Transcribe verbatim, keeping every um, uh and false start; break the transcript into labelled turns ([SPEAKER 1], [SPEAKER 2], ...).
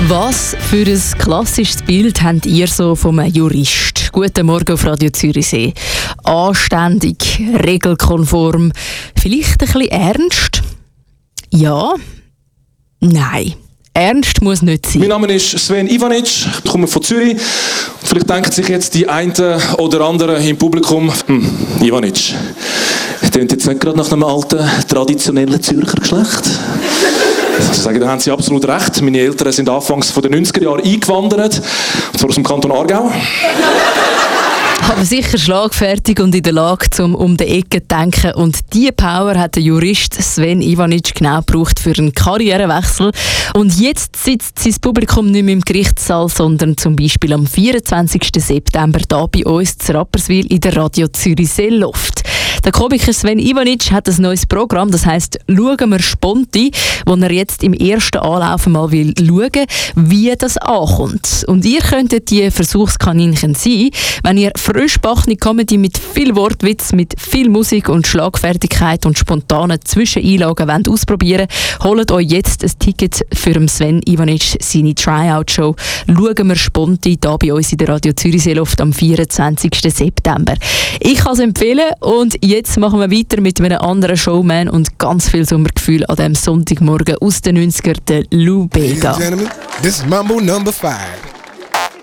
[SPEAKER 1] Was für ein klassisches Bild habt ihr so vom Jurist? Guten Morgen auf Radio Zürichsee. Anständig, regelkonform, vielleicht ein bisschen ernst? Ja? Nein. Ernst muss nicht sein.
[SPEAKER 2] Mein Name ist Sven Ivanic, ich komme von Zürich. Vielleicht denken sich jetzt die einen oder anderen im Publikum, hm, Ivanic, das klingt jetzt nicht gerade nach einem alten, traditionellen Zürcher Geschlecht. Ich sage, da haben Sie absolut recht. Meine Eltern sind anfangs von den neunziger Jahren eingewandert, und zwar aus dem Kanton Aargau.
[SPEAKER 1] Aber sicher schlagfertig und in der Lage, um um die Ecke zu denken. Und diese Power hat der Jurist Sven Ivanic genau gebraucht für einen Karrierewechsel. Und jetzt sitzt sein Publikum nicht mehr im Gerichtssaal, sondern zum Beispiel am vierundzwanzigsten September hier bei uns in Rapperswil in der Radio Zürichsee Loft. Der Komiker Sven Ivanic hat ein neues Programm, das heisst «Schauen wir Sponti», wo er jetzt im ersten Anlauf mal will schauen, wie das ankommt. Und ihr könntet die Versuchskaninchen sein, wenn ihr frischbachene Comedy mit viel Wortwitz, mit viel Musik und Schlagfertigkeit und spontanen Zwischeneinlagen wollt ausprobieren, holt euch jetzt ein Ticket für Sven Ivanic seine Tryout-Show «Schauen wir Sponti» hier bei uns in der Radio Zürichsee Loft am vierundzwanzigsten September. Ich kann es empfehlen und jetzt machen wir weiter mit einem anderen Showman und ganz viel Sommergefühl an diesem Sonntagmorgen aus den neunzigern, der Lou Bega.
[SPEAKER 3] This is Mambo number five.